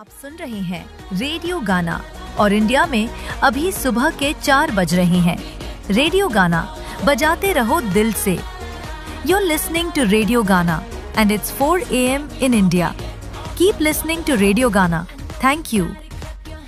सुन रहे हैं रेडियो गाना और इंडिया में अभी सुबह के 4 बज रहे हैं। रेडियो गाना बजाते रहो दिल से। You're listening to Radio Gana and it's 4 a.m. in India. Keep listening to Radio Gana. Thank you.